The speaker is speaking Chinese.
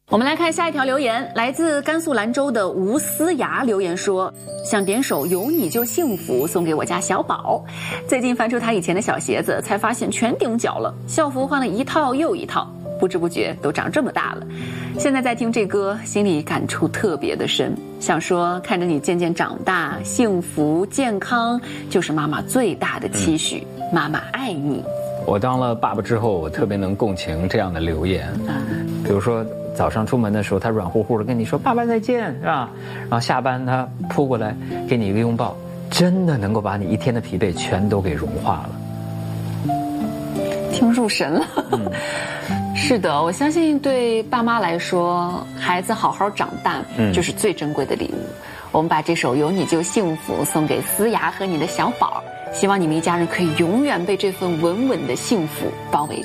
我们来看下一条留言，来自甘肃兰州的吴思雅留言说，想点首《有你就幸福》送给我家小宝。最近翻出他以前的小鞋子，才发现全顶脚了，校服换了一套又一套，不知不觉都长这么大了。现在在听这歌，心里感触特别的深，想说看着你渐渐长大，幸福健康就是妈妈最大的期许，妈妈爱你。 我当了爸爸之后，我特别能共情这样的留言，比如说早上出门的时候，他软乎乎的跟你说爸爸再见，是吧？然后下班他扑过来给你一个拥抱，真的能够把你一天的疲惫全都给融化了， 听入神了。是的，我相信对爸妈来说，孩子好好长大就是最珍贵的礼物。我们把这首《有你就幸福》送给思雅和你的小宝，希望你们一家人可以永远被这份稳稳的幸福包围着。